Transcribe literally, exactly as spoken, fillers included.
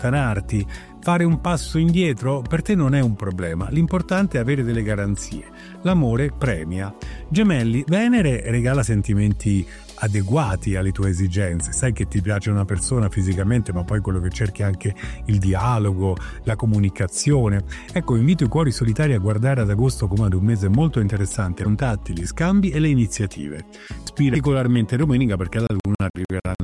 allontanarti, fare un passo indietro per te non è un problema, l'importante è avere delle garanzie. L'amore premia. Gemelli, Venere regala sentimenti adeguati alle tue esigenze, sai che ti piace una persona fisicamente, ma poi quello che cerchi è anche il dialogo, la comunicazione. Ecco, invito i cuori solitari a guardare ad agosto come ad un mese molto interessante, contatti, gli scambi e le iniziative. Particolarmente domenica, perché la luna arriverà